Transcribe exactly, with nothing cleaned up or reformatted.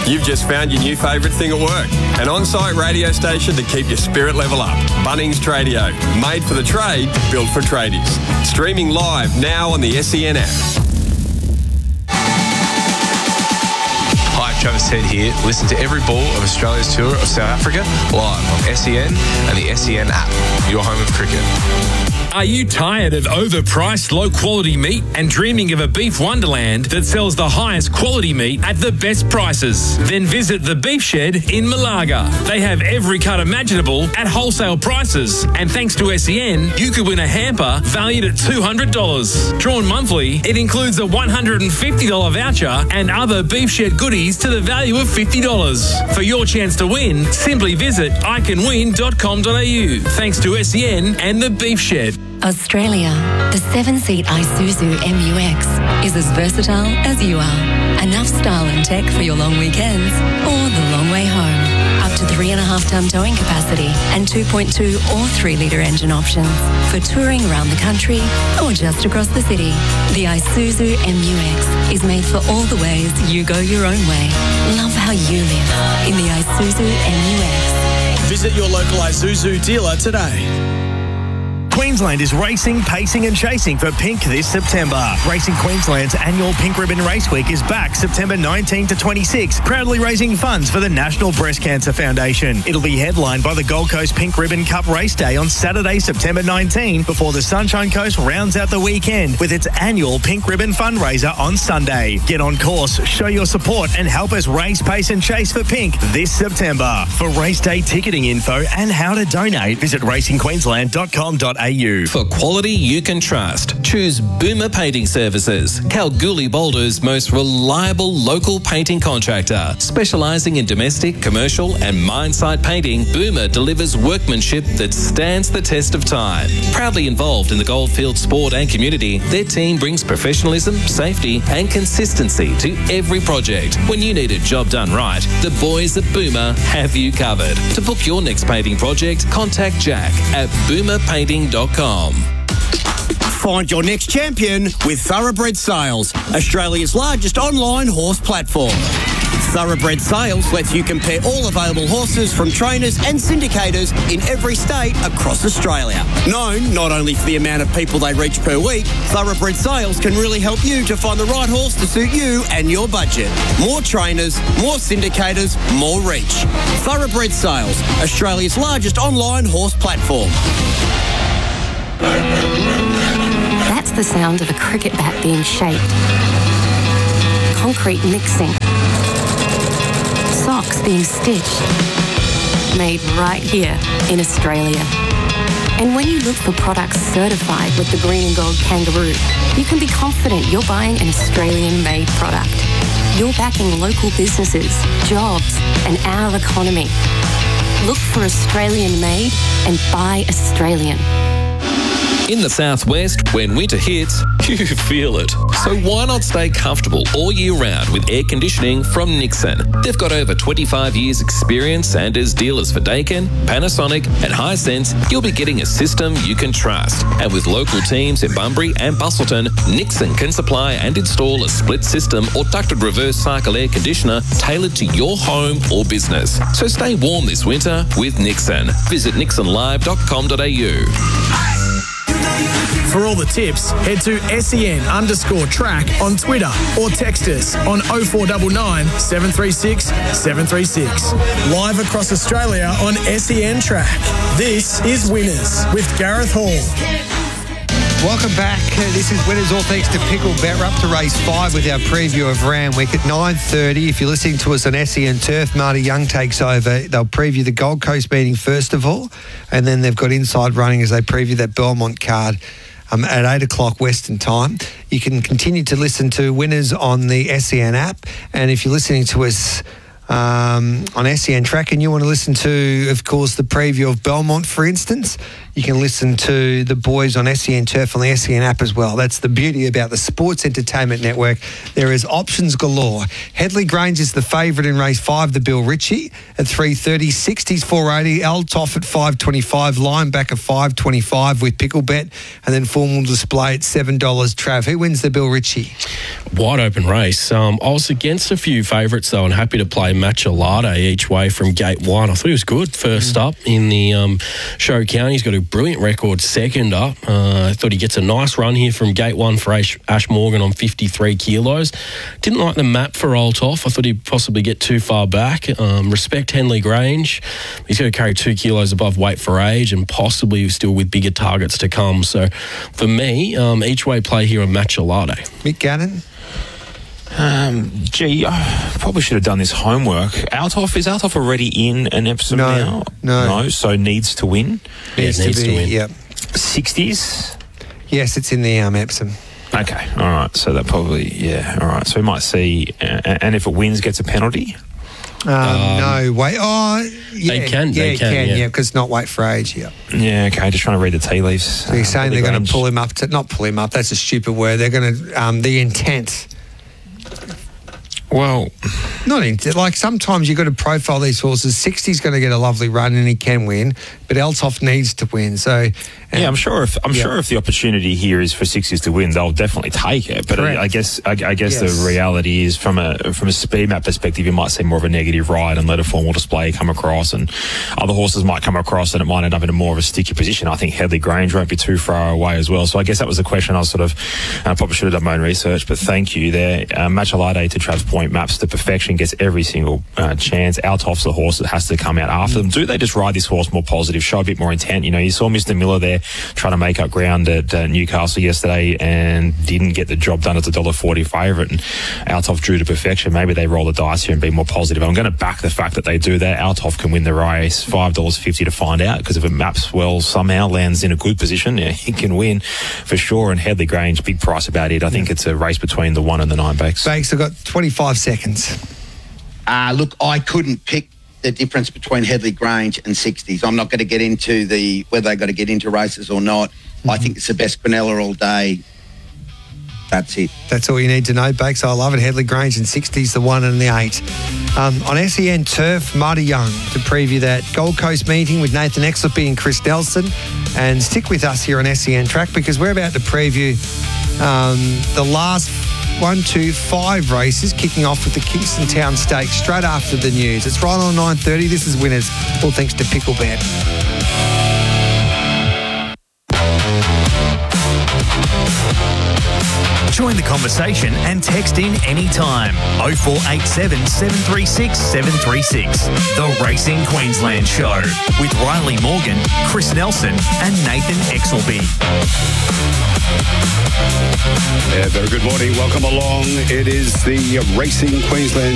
You've just found your new favourite thing at work. An on-site radio station to keep your spirit level up. Bunnings Tradio. Made for the trade, built for tradies. Streaming live now on the S E N app. Hi, Travis Head here. Listen to every ball of Australia's tour of South Africa live on S E N and the S E N app. Your home of cricket. Are you tired of overpriced, low-quality meat and dreaming of a beef wonderland that sells the highest quality meat at the best prices? Then visit The Beef Shed in Malaga. They have every cut imaginable at wholesale prices. And thanks to S E N, you could win a hamper valued at two hundred dollars. Drawn monthly, it includes a one hundred fifty dollars voucher and other Beef Shed goodies to the value of fifty dollars. For your chance to win, simply visit i can win dot com dot a u. Thanks to S E N and The Beef Shed. Australia, the seven-seat Isuzu M U X is as versatile as you are. Enough style and tech for your long weekends or the long way home. Up to three and a half ton towing capacity and two point two or three litre engine options for touring around the country or just across the city. The Isuzu M U X is made for all the ways you go your own way. Love how you live in the Isuzu M U X. Visit your local Isuzu dealer today. Queensland is racing, pacing and chasing for Pink this September. Racing Queensland's annual Pink Ribbon Race Week is back September nineteenth to twenty-sixth, proudly raising funds for the National Breast Cancer Foundation. It'll be headlined by the Gold Coast Pink Ribbon Cup Race Day on Saturday, September nineteenth, before the Sunshine Coast rounds out the weekend with its annual Pink Ribbon fundraiser on Sunday. Get on course, show your support and help us race, pace and chase for Pink this September. For race day ticketing info and how to donate, visit racing queensland dot com dot a u. For quality you can trust, choose Boomer Painting Services, Kalgoorlie Boulder's most reliable local painting contractor. Specialising in domestic, commercial and mine site painting, Boomer delivers workmanship that stands the test of time. Proudly involved in the Goldfield sport and community, their team brings professionalism, safety and consistency to every project. When you need a job done right, the boys at Boomer have you covered. To book your next painting project, contact Jack at boomer painting dot com. Find your next champion with Thoroughbred Sales, Australia's largest online horse platform. Thoroughbred Sales lets you compare all available horses from trainers and syndicators in every state across Australia. Known not only for the amount of people they reach per week, Thoroughbred Sales can really help you to find the right horse to suit you and your budget. More trainers, more syndicators, more reach. Thoroughbred Sales, Australia's largest online horse platform. That's the sound of a cricket bat being shaped. Concrete mixing. Socks being stitched. Made right here in Australia. And when you look for products certified with the green and gold kangaroo, you can be confident you're buying an Australian-made product. You're backing local businesses, jobs, and our economy. Look for Australian-made and buy Australian. In the southwest, when winter hits, you feel it. So why not stay comfortable all year round with air conditioning from Nixon? They've got over twenty-five years experience, and as dealers for Daikin, Panasonic and Hisense, you'll be getting a system you can trust. And with local teams in Bunbury and Bustleton, Nixon can supply and install a split system or ducted reverse cycle air conditioner tailored to your home or business. So stay warm this winter with Nixon. Visit nixon live dot com dot a u. For all the tips, head to S E N underscore track on Twitter or text us on oh four nine nine, seven three six, seven three six. Live across Australia on S E N Track. This is Winners with Gareth Hall. Welcome back. Uh, this is Winners, all thanks to Pickle Bet. We're up to race five with our preview of Randwick at nine thirty. If you're listening to us on S E N Turf, Marty Young takes over. They'll preview the Gold Coast meeting first of all, and then they've got Inside Running as they preview that Belmont card um, at eight o'clock Western time. You can continue to listen to Winners on the S E N app, and if you're listening to us um, on S E N Track and you want to listen to, of course, the preview of Belmont, for instance, you can listen to the boys on S E N Turf on the S E N app as well. That's the beauty about the Sports Entertainment Network. There is options galore. Headley Grange is the favourite in race five, the Bill Ritchie at three thirty, sixties four eighty, Altoff at five twenty-five, Lineback at five twenty-five with Picklebet, and then Formal Display at seven dollars. Trav, who wins the Bill Ritchie? Wide open race. Um, I was against a few favourites though, and happy to play Matchalade each way from gate one. I thought he was good first mm. up in the um, Show County. He's got a brilliant record second up. Uh, I thought he gets a nice run here from gate one for Ash, Ash Morgan on fifty-three kilos. Didn't like the map for Altoff. I thought he'd possibly get too far back. Um, respect Henley Grange. He's going to carry two kilos above weight for age and possibly still with bigger targets to come. So for me, um, each way play here on Matchalade. Mick Gannon? Um, gee, I probably should have done this homework. Altoff, is Altoff already in an Epsom no, now? No. No, so needs to win? Needs, yeah, needs to, to be, win. Yep. sixties? Yes, it's in the um, Epsom. Okay, all right. So that probably, yeah, all right. So we might see, uh, and if it wins, gets a penalty? Um, um, no, wait. Oh, yeah. They can, yeah, they can, can, yeah. because yeah, not wait for age, yeah. Yeah, okay, just trying to read the tea leaves. So you're saying uh, they're going to pull him up, to, not pull him up, that's a stupid word. They're going to, um, the intent. Well, not intent. Like sometimes you've got to profile these horses. sixty's going to get a lovely run and he can win, but Altoff needs to win. So, yeah, I'm sure if I'm yeah. sure if the opportunity here is for sixties to win, they'll definitely take it. But I, I guess I, I guess yes. the reality is from a from a speed map perspective, you might see more of a negative ride and let a Formal Display come across, and other horses might come across, and it might end up in a more of a sticky position. I think Headley Grange won't be too far away as well. So I guess that was the question. I was sort of I probably should have done my own research, but thank you there. Uh, Matchalade to Trav's point maps to perfection, gets every single uh, chance. Altoff's the horse that has to come out after them. Do they just ride this horse more positive, show a bit more intent? You know, you saw Mister Miller there trying to make up ground at uh, Newcastle yesterday and didn't get the job done as a one dollar forty favourite, and Altoff drew to perfection. Maybe they roll the dice here and be more positive. I'm going to back the fact that they do that. Altoff can win the race, five dollars fifty to find out, because if it maps well, somehow lands in a good position, yeah, he can win for sure. And Headley Grange, big price about it. I think it's a race between the one and the nine bakes. Bakes, I've got twenty-five seconds. Uh, look, I couldn't pick the difference between Headley Grange and sixties. I'm not going to get into the whether they got to get into races or not. Mm-hmm. I think it's the best Quinella all day. That's it. That's all you need to know, Bakes. I love it. Headley Grange and sixties, the one and the eight. Um, on S E N Turf, Marty Young to preview that Gold Coast meeting with Nathan Exelby and Chris Nelson. And stick with us here on S E N Track, because we're about to preview um, the last one, two, five races, kicking off with the Kingston Town Stakes straight after the news. It's right on nine thirty. This is Winners, all thanks to Picklebet. Join the conversation and text in anytime. oh four eight seven, seven three six, seven three six. The Racing Queensland Show with Riley Morgan, Chris Nelson and Nathan Exelby. Yeah, very good morning. Welcome along. It is the Racing Queensland